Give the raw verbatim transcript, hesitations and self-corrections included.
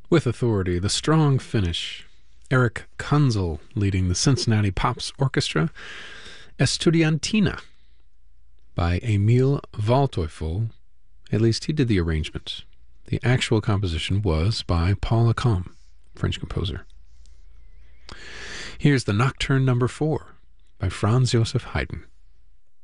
With authority, the strong finish. Eric Kunzel leading the Cincinnati Pops Orchestra, Estudiantina by Emil Waldteufel. At least he did the arrangement. The actual composition was by Paul Lacombe, French composer. Here's the Nocturne number four by Franz Joseph Haydn.